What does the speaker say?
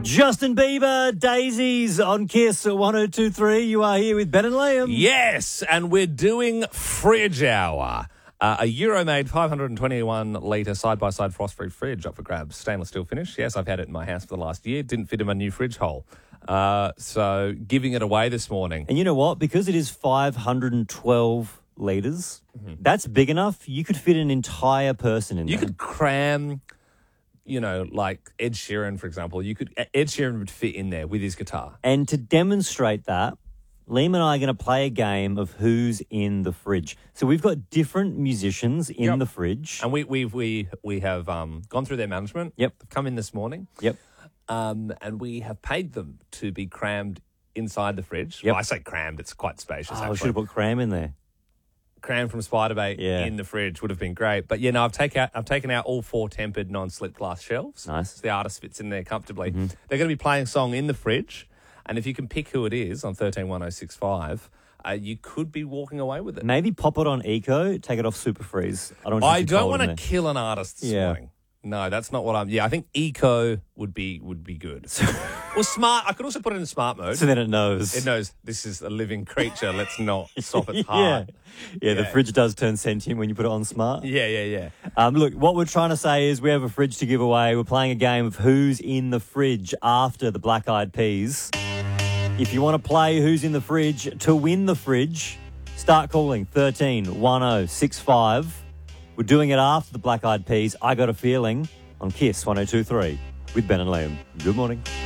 Justin Bieber, Daisies on Kiss at 102.3. You are here with Ben and Liam. Yes, and we're doing Fridge Hour. A Euro-made 521-litre side-by-side frost-free fridge up for grabs. Stainless steel finish. Yes, I've had it in my house for the last year. Didn't fit in my new fridge hole. So giving it away this morning. And you know what? Because it is 512 litres, that's big enough. You could fit an entire person in there. You could cram, like Ed Sheeran, for example. Ed Sheeran would fit in there with his guitar. And to demonstrate that, Liam and I are going to play a game of who's in the fridge. So we've got different musicians in the fridge. And we have gone through their management. Yep. They've come in this morning. Yep. And we have paid them to be crammed inside the fridge. Yep. Well, I say crammed, it's quite spacious. Oh, I actually. should have put Cram in there. Cram from Spiderbait in the fridge would have been great. But, I've taken out all 4 tempered non-slip glass shelves. Nice. So the artist fits in there comfortably. They're going to be playing a song in the fridge. And if you can pick who it is on 131065, you could be walking away with it. Maybe pop it on Eco, take it off Super Freeze. I I don't want to kill an artist this morning. No, that's not what I'm... Yeah, I think Eco would be good. Or Smart. I could also put it in Smart mode. So then it knows. It knows this is a living creature. Let's not stop its heart. Yeah, the fridge does turn sentient when you put it on Smart. Yeah. Look, what we're trying to say is we have a fridge to give away. We're playing a game of who's in the fridge after the Black Eyed Peas. If you want to play who's in the fridge to win the fridge, start calling 131065. We're doing it after the Black Eyed Peas. I Got a Feeling on Kiss 102.3 with Ben and Liam. Good morning.